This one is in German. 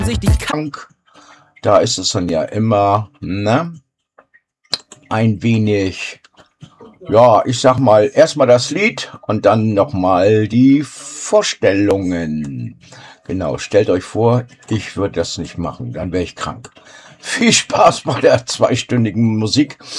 sich die krank. Da ist es dann ja immer, ne, ein wenig, ja, ich sag mal, erstmal das Lied und dann nochmal die Vorstellungen. Genau, stellt euch vor, ich würde das nicht machen, dann wäre ich krank. Viel Spaß bei der zweistündigen Musik.